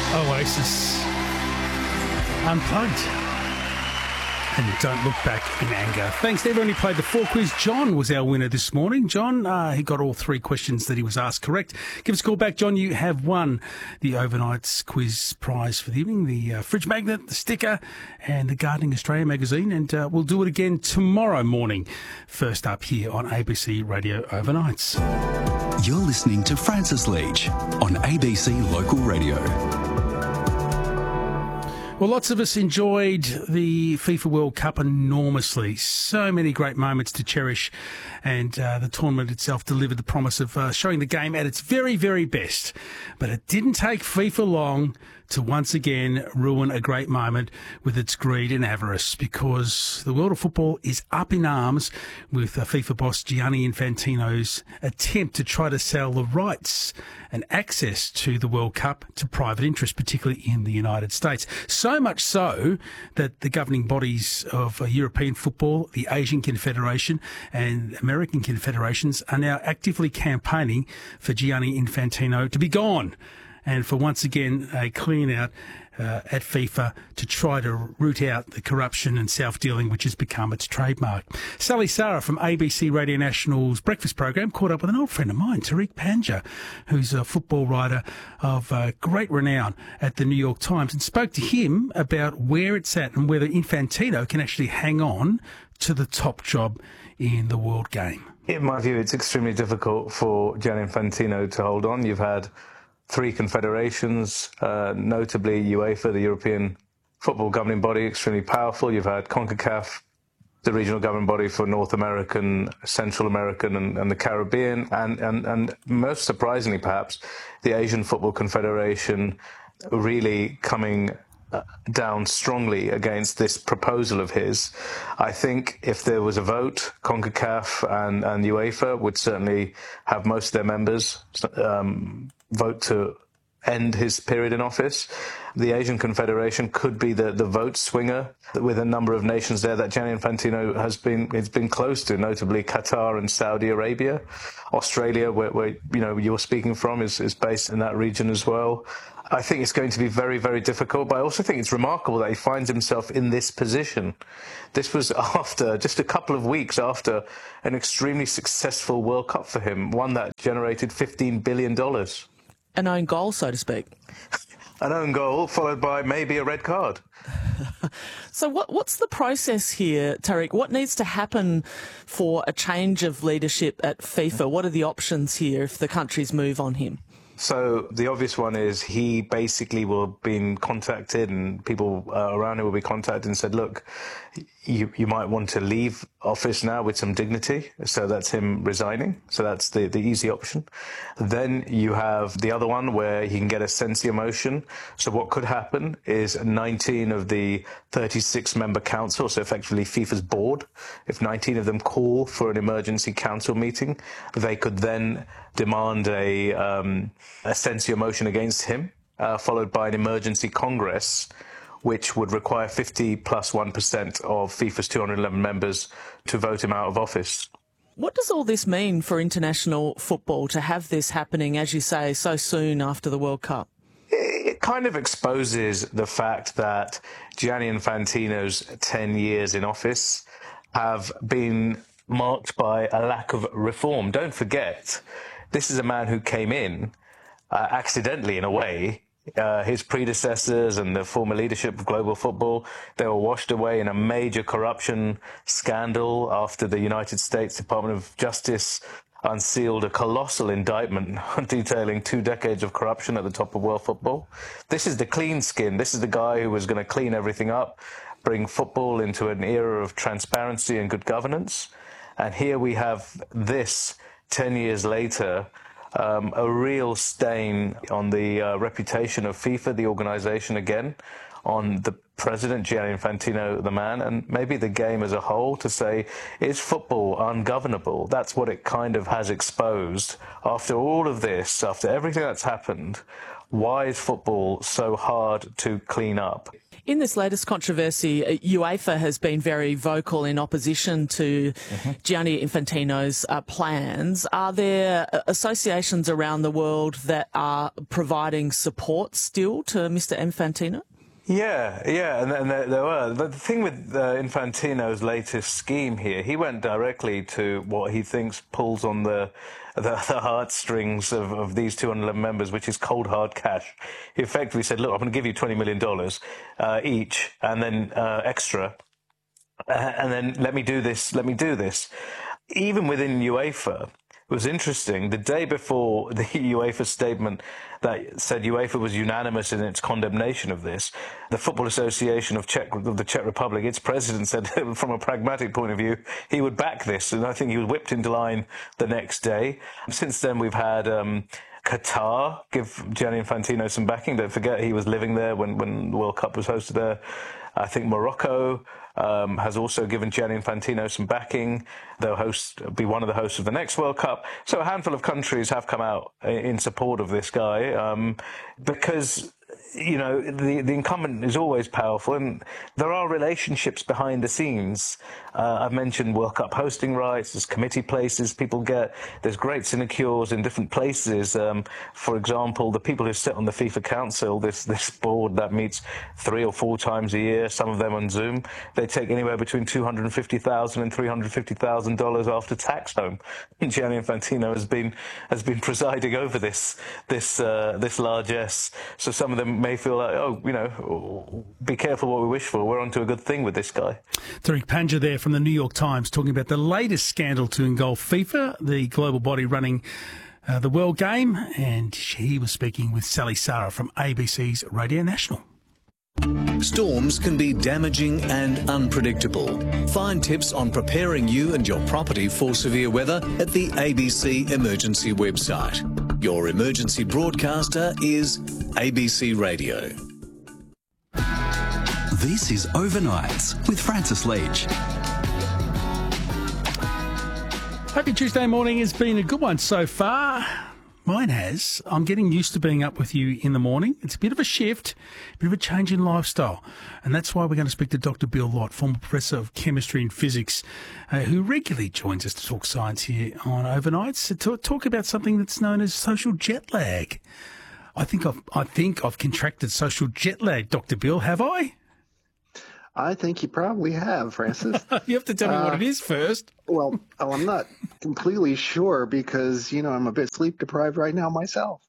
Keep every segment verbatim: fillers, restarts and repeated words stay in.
Oasis Unplugged and Don't Look Back in Anger. Thanks to everyone who played the four quiz. John was our winner this morning. John, uh, he got all three questions that he was asked correct. Give us a call back, John. You have won the Overnight's quiz prize for the evening, the uh, fridge magnet, the sticker and the Gardening Australia magazine. And uh, we'll do it again tomorrow morning. First up here on A B C Radio Overnights. You're listening to Francis Leach on A B C Local Radio. Well, lots of us enjoyed the FIFA World Cup enormously. So many great moments to cherish, and uh, the tournament itself delivered the promise of uh, showing the game at its very, very best. But it didn't take FIFA long to once again ruin a great moment with its greed and avarice, because the world of football is up in arms with uh, FIFA boss Gianni Infantino's attempt to try to sell the rights and access to the World Cup to private interests, particularly in the United States. So much so that the governing bodies of uh, European football, the Asian Confederation and American Confederations are now actively campaigning for Gianni Infantino to be gone, and for once again a clean out uh, at FIFA to try to root out the corruption and self-dealing which has become its trademark. Sally Sarah from A B C Radio National's breakfast program caught up with an old friend of mine, Tariq Panja, who's a football writer of uh, great renown at the New York Times, and spoke to him about where it's at and whether Infantino can actually hang on to the top job in the world game. In my view, it's extremely difficult for Gianni Infantino to hold on. You've had three confederations, uh, notably UEFA, the European football governing body, extremely powerful. You've had CONCACAF, the regional governing body for North American, Central American and, and the Caribbean, and, and, and most surprisingly perhaps, the Asian Football Confederation really coming uh, down strongly against this proposal of his. I think if there was a vote, CONCACAF and, and UEFA would certainly have most of their members um, vote to end his period in office. The Asian Confederation could be the, the vote swinger with a number of nations there that Gianni Infantino has been it's been close to, notably Qatar and Saudi Arabia. Australia, where, where you know you're speaking from, is, is based in that region as well. I think it's going to be very, very difficult, but I also think it's remarkable that he finds himself in this position. This was after, just a couple of weeks after an extremely successful World Cup for him, one that generated fifteen billion dollars. An own goal, so to speak. An own goal, followed by maybe a red card. So what, what's the process here, Tariq? What needs to happen for a change of leadership at FIFA? What are the options here if the countries move on him? So the obvious one is he basically will have been contacted, and people uh, around him will be contacted and said, look, you, you might want to leave office now with some dignity. So that's him resigning. So that's the, the easy option. Then you have the other one where he can get a censure motion. So what could happen is nineteen of the thirty-six member council, so effectively FIFA's board, if nineteen of them call for an emergency council meeting, they could then demand a, um, a censure motion against him, uh, followed by an emergency Congress, which would require fifty plus one percent of FIFA's two hundred eleven members to vote him out of office. What does all this mean for international football to have this happening, as you say, so soon after the World Cup? It kind of exposes the fact that Gianni Infantino's ten years in office have been marked by a lack of reform. Don't forget, this is a man who came in uh, accidentally, in a way. Uh, his predecessors and the former leadership of global football, they were washed away in a major corruption scandal after the United States Department of Justice unsealed a colossal indictment detailing two decades of corruption at the top of world football. This is the clean skin. This is the guy who was going to clean everything up, bring football into an era of transparency and good governance. And here we have this, ten years later, Um, a real stain on the uh, reputation of FIFA, the organisation, again, on the president, Gianni Infantino, the man, and maybe the game as a whole, to say, is football ungovernable? That's what it kind of has exposed. After all of this, after everything that's happened, why is football so hard to clean up? In this latest controversy, UEFA has been very vocal in opposition to mm-hmm. Gianni Infantino's uh, plans. Are there associations around the world that are providing support still to Mister Infantino? Yeah, yeah, and, and there, there were. But the thing with uh, Infantino's latest scheme here, he went directly to what he thinks pulls on the the, the heartstrings of, of these two hundred eleven members, which is cold, hard cash. He effectively said, look, I'm going to give you twenty million dollars uh, each, and then uh, extra, uh, and then let me do this, let me do this. Even within UEFA, it was interesting. The day before the UEFA statement that said UEFA was unanimous in its condemnation of this, the Football Association of, Czech, of the Czech Republic, its president said from a pragmatic point of view, he would back this. And I think he was whipped into line the next day. Since then, we've had um, Qatar give Gianni Infantino some backing. Don't forget, he was living there when, when the World Cup was hosted there. I think Morocco um, has also given Gianni Infantino some backing. They'll host, be one of the hosts of the next World Cup. So a handful of countries have come out in support of this guy um, because, you know, the, the incumbent is always powerful, and there are relationships behind the scenes. Uh, I've mentioned World Cup hosting rights, there's committee places people get, there's great sinecures in different places. Um, for example, the people who sit on the FIFA Council, this, this board that meets three or four times a year, some of them on Zoom, they take anywhere between two hundred fifty thousand dollars and three hundred fifty thousand dollars after tax home. And Gianni Infantino has been has been presiding over this this uh, this largesse. So some of them may feel like, oh, you know, be careful what we wish for. We're onto a good thing with this guy. Tariq Panja there from the New York Times talking about the latest scandal to engulf FIFA, the global body running uh, the World Game, and he was speaking with Sally Sarah from A B C's Radio National. Storms can be damaging and unpredictable. Find tips on preparing you and your property for severe weather at the A B C Emergency website. Your emergency broadcaster is A B C Radio. This is Overnights with Francis Leach. Happy Tuesday morning. Has been a good one so far. Mine has. I'm getting used to being up with you in the morning. It's a bit of a shift, a bit of a change in lifestyle. And that's why we're going to speak to Doctor Bill Lott, former professor of chemistry and physics, uh, who regularly joins us to talk science here on Overnights, to talk about something that's known as social jet lag. I think I've, I think I've contracted social jet lag, Doctor Bill, have I? I think you probably have, Francis. You have to tell me uh, what it is first. Well, oh, I'm not completely sure because, you know, I'm a bit sleep deprived right now myself.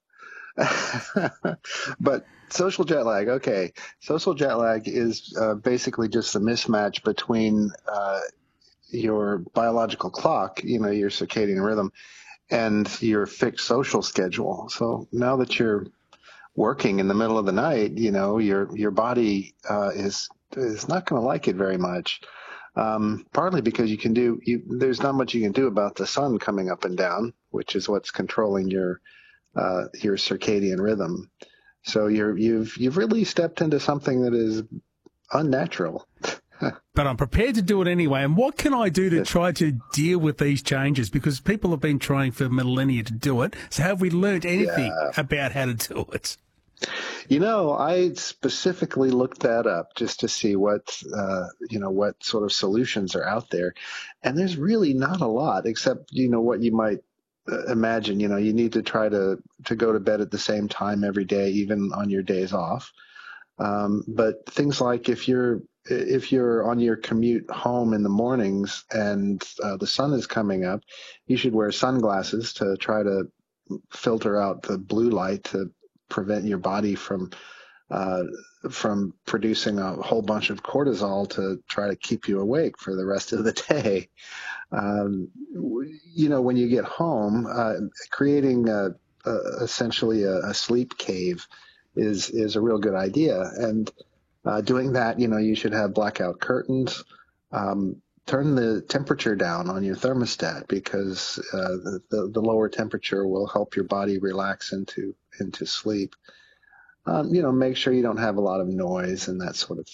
But social jet lag, okay. Social jet lag is uh, basically just a mismatch between uh, your biological clock, you know, your circadian rhythm, and your fixed social schedule. So now that you're working in the middle of the night, you know, your your body uh, is is not going to like it very much. Um, partly because you can do you, there's not much you can do about the sun coming up and down, which is what's controlling your uh, your circadian rhythm. So you're you've you've really stepped into something that is unnatural. But I'm prepared to do it anyway. And what can I do to try to deal with these changes? Because people have been trying for millennia to do it. So have we learned anything yeah. about how to do it? You know, I specifically looked that up just to see what, uh, you know, what sort of solutions are out there. And there's really not a lot except, you know, what you might uh, imagine. You know, you need to try to, to go to bed at the same time every day, even on your days off. Um, but things like if you're if you're on your commute home in the mornings and uh, the sun is coming up, you should wear sunglasses to try to filter out the blue light to prevent your body from uh, from producing a whole bunch of cortisol to try to keep you awake for the rest of the day. Um, you know, when you get home, uh, creating a, a, essentially a, a sleep cave is is a real good idea. And uh, doing that, you know, you should have blackout curtains. Um, turn the temperature down on your thermostat because uh, the, the, the lower temperature will help your body relax into into sleep. Um, you know, make sure you don't have a lot of noise and that sort of thing.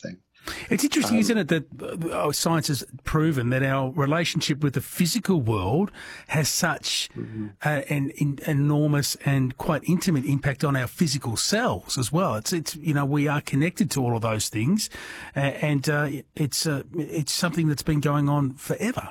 It's interesting, Um, isn't it, that uh, science has proven that our relationship with the physical world has such mm-hmm. uh, an, an enormous and quite intimate impact on our physical selves as well. It's, it's you know, we are connected to all of those things, uh, and uh, it's uh, it's something that's been going on forever.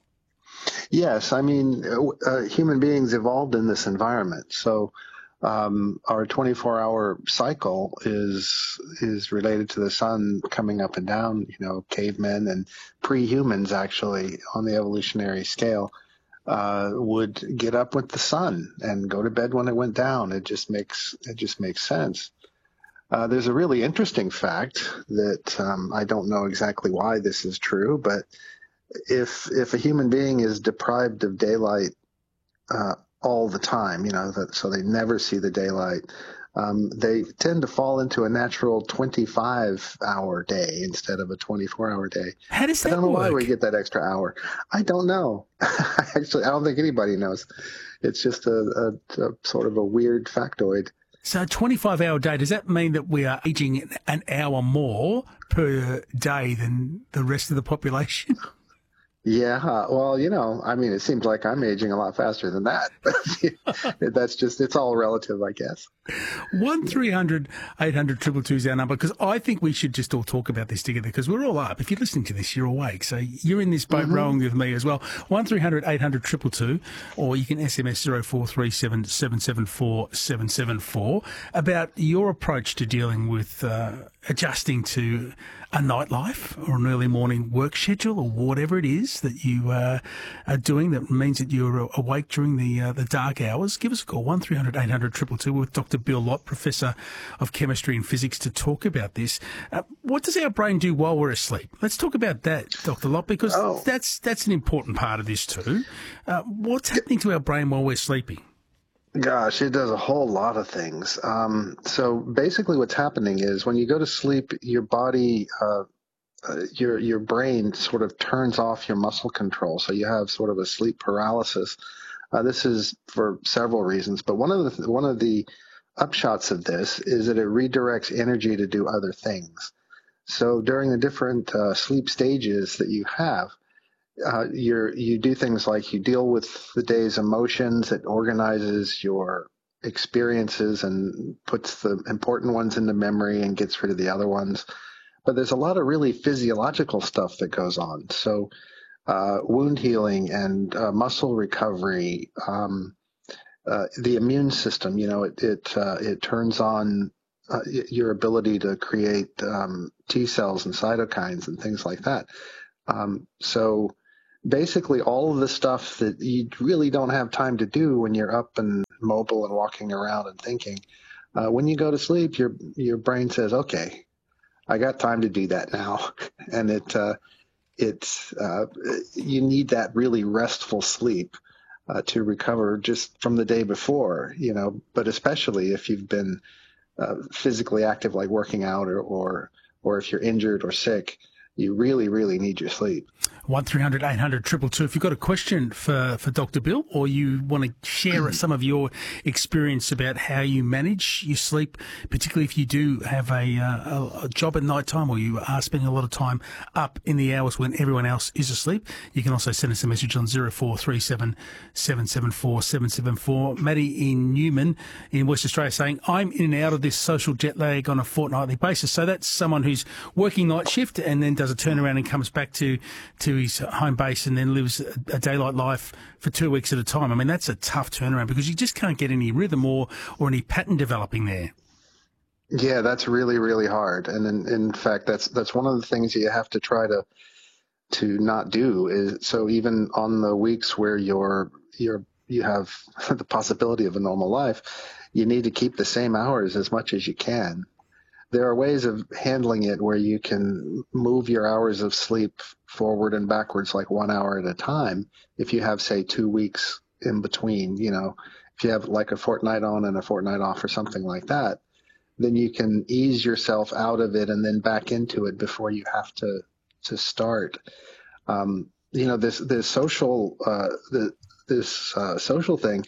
Yes, I mean, uh, human beings evolved in this environment, so. Um, our twenty-four hour cycle is is related to the sun coming up and down. You know, cavemen and pre-humans actually on the evolutionary scale uh, would get up with the sun and go to bed when it went down. It just makes it just makes sense. Uh, there's a really interesting fact that um, I don't know exactly why this is true, but if if a human being is deprived of daylight uh, all the time, you know, that, so they never see the daylight. Um, they tend to fall into a natural twenty-five hour day instead of a twenty-four hour day. How does that I don't know work? why we get that extra hour. I don't know. Actually, I don't think anybody knows. It's just a, a, a sort of a weird factoid. So a twenty-five hour day, does that mean that we are aging an hour more per day than the rest of the population? Yeah, well, you know, I mean, it seems like I'm aging a lot faster than that. But that's just, it's all relative, I guess. one three hundred eight hundred two two two is our number, because I think we should just all talk about this together, because we're all up. If you're listening to this, you're awake. So you're in this boat mm-hmm. rowing with me as well. one three hundred eight hundred two two two, or you can S M S zero four three seven seven seven four seven seven four about your approach to dealing with uh, adjusting to a nightlife or an early morning work schedule or whatever it is that you uh, are doing that means that you're awake during the uh, the dark hours. Give us a call, one three hundred eight hundred two two two, with Doctor Bill Lott, Professor of Chemistry and Physics, to talk about this. Uh, what does our brain do while we're asleep? Let's talk about that, Doctor Lott, because oh. that's that's an important part of this too. Uh, what's happening to our brain while we're sleeping? Gosh, it does a whole lot of things. Um, so basically what's happening is when you go to sleep, your body, uh, uh, your your brain sort of turns off your muscle control. So you have sort of a sleep paralysis. Uh, this is for several reasons, but one of the one of the upshots of this is that it redirects energy to do other things. So during the different uh, sleep stages that you have, Uh, you're, you do things like you deal with the day's emotions. It organizes your experiences and puts the important ones into memory and gets rid of the other ones. But there's a lot of really physiological stuff that goes on. So uh, wound healing and uh, muscle recovery, um, uh, the immune system, you know, it it, uh, it turns on uh, your ability to create um, T cells and cytokines and things like that. Um, so basically all of the stuff that you really don't have time to do when you're up and mobile and walking around and thinking, uh, when you go to sleep, your your brain says, okay, I got time to do that now. And it uh, it's uh, you need that really restful sleep uh, to recover just from the day before, you know, but especially if you've been uh, physically active, like working out, or, or or if you're injured or sick, you really, really need your sleep. one three hundred eight hundred two two two. If you've got a question for, for Doctor Bill, or you want to share some of your experience about how you manage your sleep, particularly if you do have a, uh, a job at night time, or you are spending a lot of time up in the hours when everyone else is asleep, you can also send us a message on zero four three seven seven seven four seven seven four. Maddie in Newman in West Australia saying, I'm in and out of this social jet lag on a fortnightly basis. So that's someone who's working night shift and then does a turnaround and comes back to, to his home base and then lives a, a daylight life for two weeks at a time. I mean, that's a tough turnaround because you just can't get any rhythm or, or any pattern developing there. Yeah, that's really, really hard. And in, in fact, that's that's one of the things you have to try to to not do is, so even on the weeks where you're you're you have the possibility of a normal life, you need to keep the same hours as much as you can. There are ways of handling it where you can move your hours of sleep forward and backwards like one hour at a time. If you have, say, two weeks in between, you know, if you have like a fortnight on and a fortnight off or something like that, then you can ease yourself out of it and then back into it before you have to to start. Um, you know, this this social uh, the, this uh, social thing.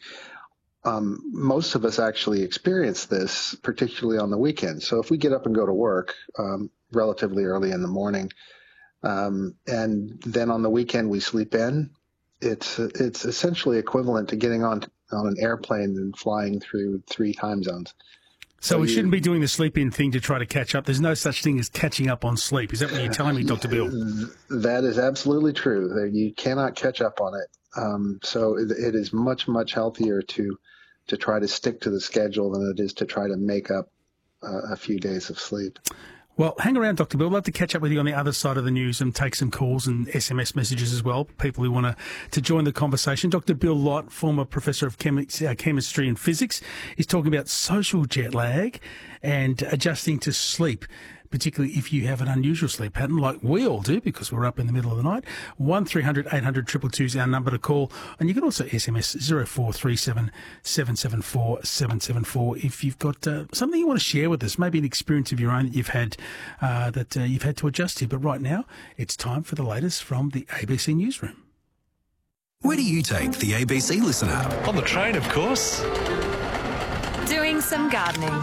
Um, most of us actually experience this, particularly on the weekends. So if we get up and go to work, um, relatively early in the morning. Um, and then on the weekend we sleep in. It's it's essentially equivalent to getting on on an airplane and flying through three time zones. So, So we you- shouldn't be doing the sleep-in thing to try to catch up. There's no such thing as catching up on sleep. Is that what you're telling me, Doctor Bill? That is absolutely true. That you cannot catch up on it. Um, so it, it is much, much healthier to to try to stick to the schedule than it is to try to make up uh, a few days of sleep. Well, hang around, Doctor Bill. I'd love to catch up with you on the other side of the news and take some calls and S M S messages as well, people who want to, to join the conversation. Doctor Bill Lott, former professor of chemi- uh, chemistry and physics, is talking about social jet lag and adjusting to sleep, particularly if you have an unusual sleep pattern like we all do because we're up in the middle of the night. one three hundred eight hundred two two two is our number to call. And you can also S M S zero four three seven seven seven four seven seven four if you've got uh, something you want to share with us, maybe an experience of your own that you've had uh, that uh, you've had to adjust to. But right now, it's time for the latest from the A B C Newsroom. Where do you take the A B C Listen app? On the train, of course. Doing some gardening.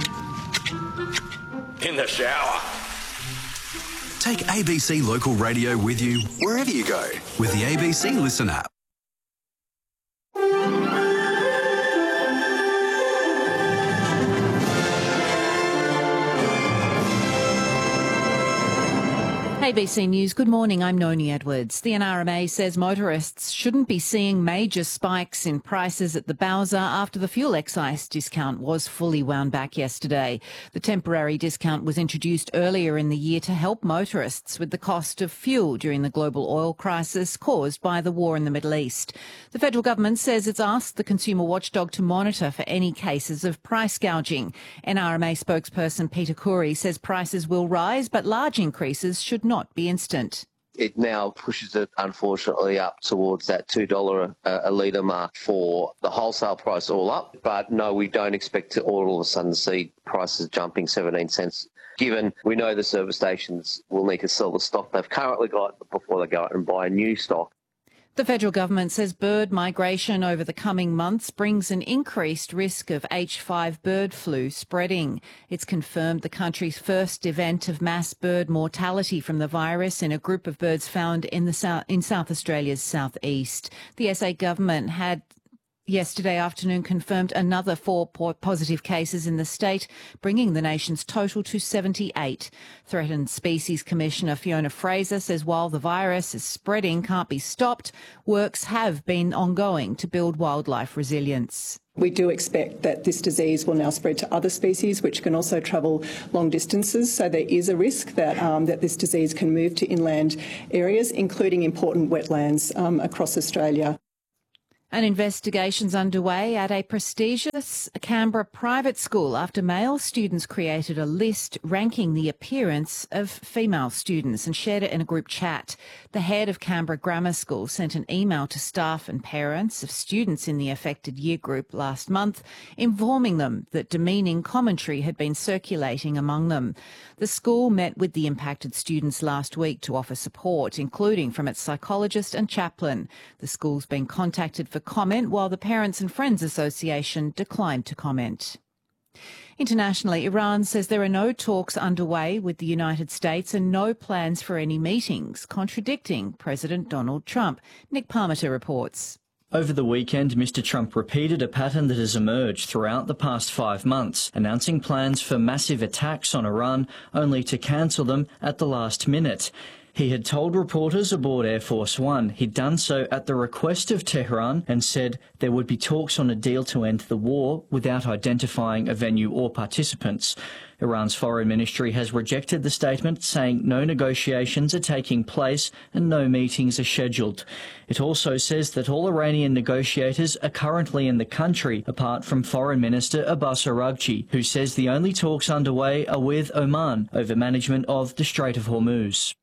In the shower. Take A B C Local Radio with you wherever you go with the A B C Listen app. A B C News, good morning, I'm Noni Edwards. The N R M A says motorists shouldn't be seeing major spikes in prices at the Bowser after the fuel excise discount was fully wound back yesterday. The temporary discount was introduced earlier in the year to help motorists with the cost of fuel during the global oil crisis caused by the war in the Middle East. The federal government says it's asked the consumer watchdog to monitor for any cases of price gouging. N R M A spokesperson Peter Khoury says prices will rise, but large increases should not not be instant. It now pushes it, unfortunately, up towards that two dollars a, a litre mark for the wholesale price all up. But no, we don't expect to all of a sudden see prices jumping seventeen cents, given we know the service stations will need to sell the stock they've currently got before they go out and buy new stock. The federal government says bird migration over the coming months brings an increased risk of H five bird flu spreading. It's confirmed the country's first event of mass bird mortality from the virus in a group of birds found in the South, in South Australia's southeast. The S A government had yesterday afternoon confirmed another four positive cases in the state, bringing the nation's total to seventy-eight. Threatened Species Commissioner Fiona Fraser says while the virus is spreading can't be stopped, works have been ongoing to build wildlife resilience. We do expect that this disease will now spread to other species which can also travel long distances, so there is a risk that um, that this disease can move to inland areas, including important wetlands um, across Australia. An investigation's underway at a prestigious Canberra private school after male students created a list ranking the appearance of female students and shared it in a group chat. The head of Canberra Grammar School sent an email to staff and parents of students in the affected year group last month, informing them that demeaning commentary had been circulating among them. The school met with the impacted students last week to offer support, including from its psychologist and chaplain. The school's been contacted for comment, while the Parents and Friends Association declined to comment. Internationally, Iran says there are no talks underway with the United States and no plans for any meetings, contradicting President Donald Trump. Nick Parmiter reports. Over the weekend, Mister Trump repeated a pattern that has emerged throughout the past five months, announcing plans for massive attacks on Iran, only to cancel them at the last minute. He had told reporters aboard Air Force One he'd done so at the request of Tehran and said there would be talks on a deal to end the war without identifying a venue or participants. Iran's foreign ministry has rejected the statement, saying no negotiations are taking place and no meetings are scheduled. It also says that all Iranian negotiators are currently in the country, apart from Foreign Minister Abbas Araghchi, who says the only talks underway are with Oman over management of the Strait of Hormuz.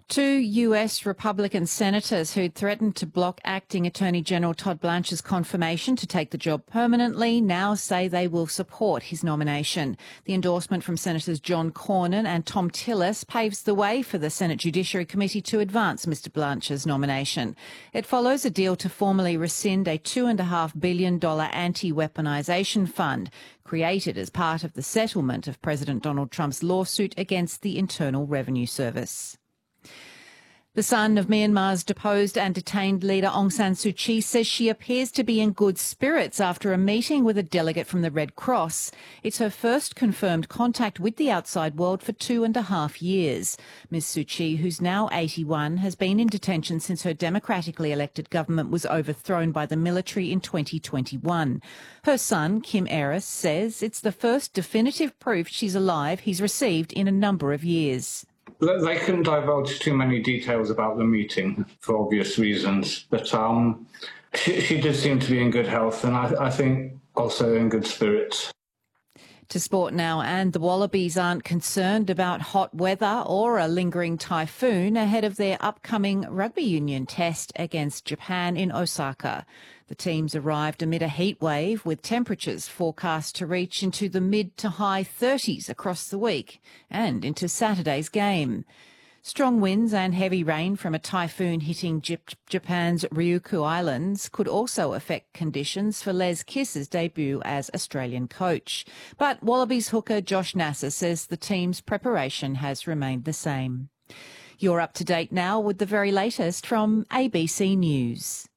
Two U S Republican senators who'd threatened to block acting Attorney General Todd Blanche's confirmation to take the job permanently now say they will support his nomination. The endorsement from Senators John Cornyn and Tom Tillis paves the way for the Senate Judiciary Committee to advance Mr Blanche's nomination. It follows a deal to formally rescind a two point five billion dollars anti-weaponisation fund created as part of the settlement of President Donald Trump's lawsuit against the Internal Revenue Service. The son of Myanmar's deposed and detained leader Aung San Suu Kyi says she appears to be in good spirits after a meeting with a delegate from the Red Cross. It's her first confirmed contact with the outside world for two and a half years. Miz Suu Kyi, who's now eighty-one, has been in detention since her democratically elected government was overthrown by the military in twenty twenty-one. Her son, Kim Aris, says it's the first definitive proof she's alive he's received in a number of years. They couldn't divulge too many details about the meeting for obvious reasons, but um, she, she did seem to be in good health and I, I think also in good spirits. To sport now, and the Wallabies aren't concerned about hot weather or a lingering typhoon ahead of their upcoming rugby union test against Japan in Osaka. The teams arrived amid a heat wave with temperatures forecast to reach into the mid to high thirties across the week and into Saturday's game. Strong winds and heavy rain from a typhoon hitting Japan's Ryukyu Islands could also affect conditions for Les Kiss's debut as Australian coach. But Wallabies hooker Josh Nasser says the team's preparation has remained the same. You're up to date now with the very latest from A B C News.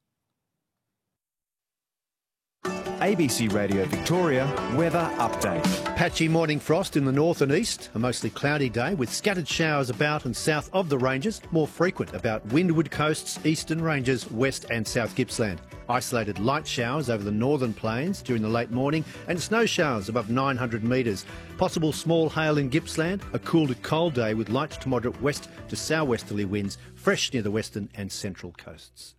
A B C Radio Victoria weather update. Patchy morning frost in the north and east. A mostly cloudy day with scattered showers about and south of the ranges. More frequent about windward coasts, eastern ranges, west and south Gippsland. Isolated light showers over the northern plains during the late morning and snow showers above nine hundred metres. Possible small hail in Gippsland. A cool to cold day with light to moderate west to southwesterly winds. Fresh near the western and central coasts.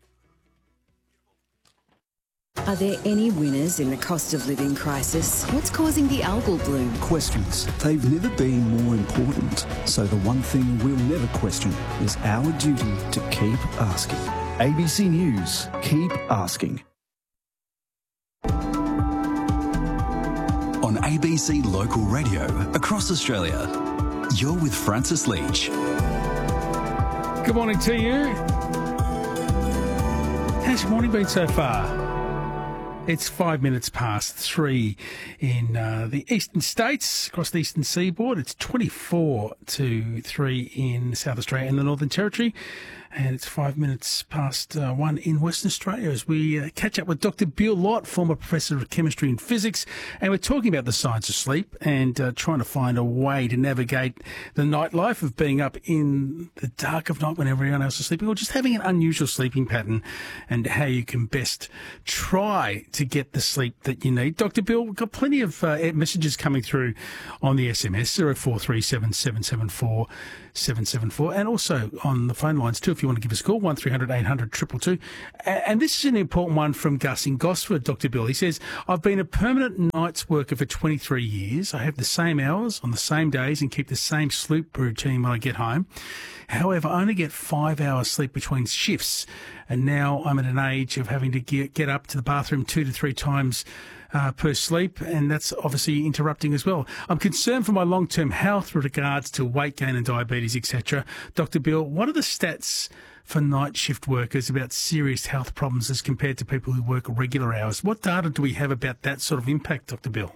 Are there any winners in the cost of living crisis? What's causing the algal bloom? Questions. They've never been more important. So the one thing we'll never question is our duty to keep asking. A B C News. Keep asking. On A B C Local Radio across Australia, you're with Francis Leach. Good morning to you. How's your morning been so far? It's five minutes past three in uh, the eastern states, across the eastern seaboard. It's twenty-four to three in South Australia and the Northern Territory. And it's five minutes past uh, one in Western Australia as we uh, catch up with Doctor Bill Lott, former Professor of Chemistry and Physics. And we're talking about the science of sleep and uh, trying to find a way to navigate the nightlife of being up in the dark of night when everyone else is sleeping, or just having an unusual sleeping pattern, and how you can best try to get the sleep that you need. Doctor Bill, we've got plenty of uh, messages coming through on the S M S, zero four three seven, seven seven four, seven seven four, and also on the phone lines too, if you want to give us a call, one three hundred eight hundred two two two. And this is an important one from Gus in Gosford, Doctor Bill. He says, I've been a permanent nights worker for twenty-three years. I have the same hours on the same days and keep the same sleep routine when I get home. However, I only get five hours sleep between shifts. And now I'm at an age of having to get, get up to the bathroom two to three times Uh, per sleep, and that's obviously interrupting as well. I'm concerned for my long-term health with regards to weight gain and diabetes, et cetera. Doctor Bill, what are the stats for night shift workers about serious health problems as compared to people who work regular hours? What data do we have about that sort of impact, Doctor Bill?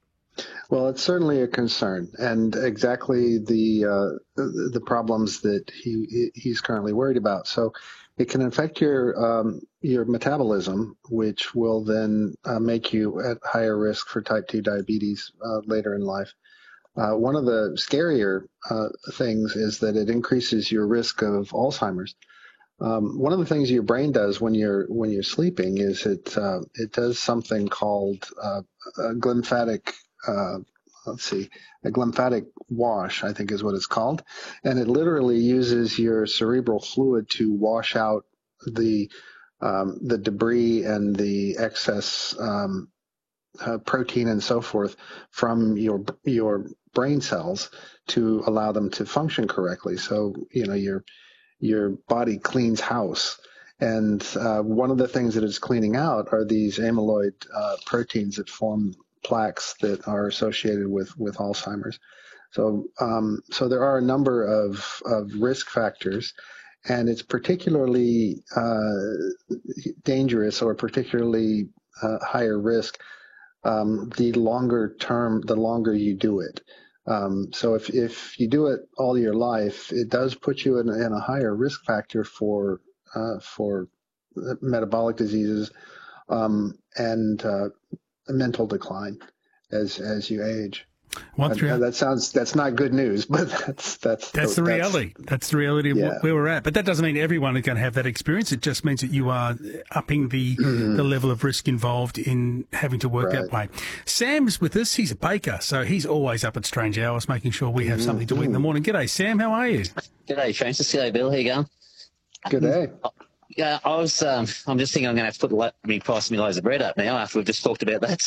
Well, it's certainly a concern, and exactly the uh, the, the problems that he he's currently worried about. So it can affect your um, your metabolism, which will then uh, make you at higher risk for type two diabetes uh, later in life. Uh, one of the scarier uh, things is that it increases your risk of Alzheimer's. Um, one of the things your brain does when you're when you're sleeping is it uh, it does something called uh, a glymphatic. Uh, let's see, a glymphatic wash, I think is what it's called. And it literally uses your cerebral fluid to wash out the um, the debris and the excess um, uh, protein and so forth from your your brain cells to allow them to function correctly. So, you know, your your body cleans house. And uh, one of the things that it's cleaning out are these amyloid uh, proteins that form plaques that are associated with, with Alzheimer's. So um, so there are a number of, of risk factors, and it's particularly uh, dangerous or particularly uh, higher risk um, the longer term, the longer you do it. Um, so if, if you do it all your life, it does put you in, in a higher risk factor for uh, for metabolic diseases um, and uh, mental decline as as you age. One Uh, that sounds that's not good news, but that's that's That's the reality. That's the reality of Yeah. where we're at. But that doesn't mean everyone is going to have that experience. It just means that you are upping the the level of risk involved in having to work that way. Sam's with us. He's a baker, so he's always up at strange hours, making sure we have something to eat in the morning. G'day, Sam. How are you? G'day, Francis. G'day, Bill. How you going? Good day. Yeah, I was. Um, I'm just thinking I'm going to have to put the lo- I mean, price of my loaves of bread up now after we've just talked about that.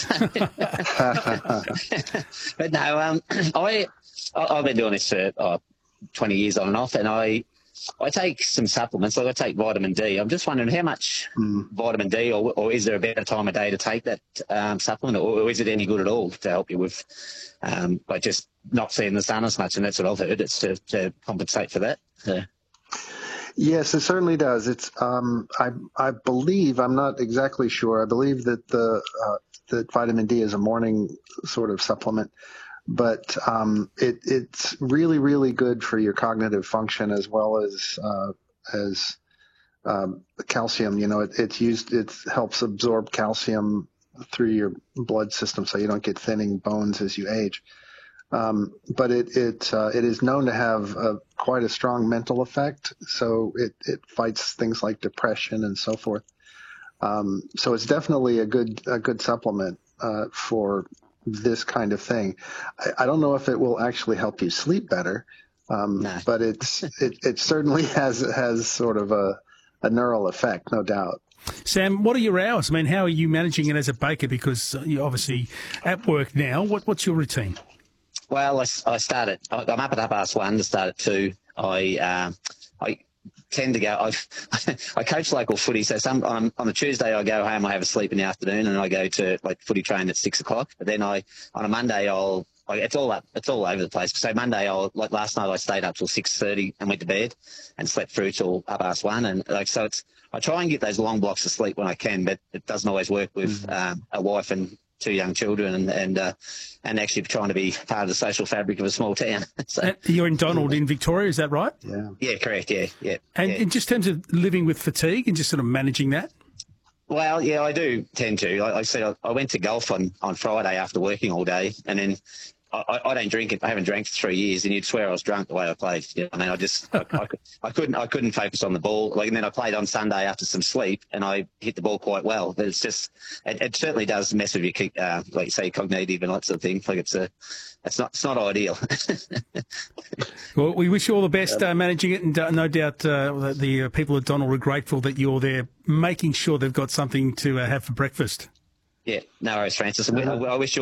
But no, um, I I- I've been doing this for oh, twenty years on and off, and I I take some supplements. Like I take vitamin D. I'm just wondering how much mm. vitamin D, or, or is there a better time of day to take that um, supplement, or, or is it any good at all to help you with um, like just not seeing the sun as much? And that's what I've heard. It's to, to compensate for that. So. Yes, it certainly does. It's um, I I believe I'm not exactly sure. I believe that the uh, that vitamin D is a morning sort of supplement, but um, it it's really really good for your cognitive function as well as uh, as um, calcium. You know, it, it's used. It helps absorb calcium through your blood system, so you don't get thinning bones as you age. Um, but it it uh, it is known to have a, quite a strong mental effect. So it, it fights things like depression and so forth. Um, so it's definitely a good a good supplement uh, for this kind of thing. I, I don't know if it will actually help you sleep better, um, nah. but it's it, it certainly has has sort of a, a neural effect, no doubt. Sam, what are your hours? I mean, how are you managing it as a baker? Because you're obviously at work now. What what's your routine? Well, I, I start at, I'm up at half past one to start at two. I um, I tend to go, I've, I coach local footy, so some on, on a Tuesday I go home, I have a sleep in the afternoon, and I go to like footy train at six o'clock. But then I, on a Monday, I'll, like, it's all up, it's all over the place. So Monday, I'll, like last night I stayed up till six thirty and went to bed and slept through till half past one. And like, so it's, I try and get those long blocks of sleep when I can, but it doesn't always work with mm-hmm. um, a wife and two young children, and and, uh, and actually trying to be part of the social fabric of a small town. So, you're in Donald in Victoria, is that right? Yeah. Yeah, correct. Yeah, yeah. And yeah. in just terms of living with fatigue and just sort of managing that. Well, yeah, I do tend to. Like I said, I, I went to golf on, on Friday after working all day, and then I, I don't drink it. I haven't drank for three years, and you'd swear I was drunk the way I played. You know, I mean, I just I, I, I couldn't I couldn't focus on the ball. Like, and then I played on Sunday after some sleep, and I hit the ball quite well. But it's just it, it certainly does mess with your uh, like you say cognitive and that sort of thing. Like it's a it's not it's not ideal. Well, we wish you all the best uh, managing it, and uh, no doubt uh, the uh, people at Donald are grateful that you're there, making sure they've got something to uh, have for breakfast. Yeah, no worries, Francis. I wish you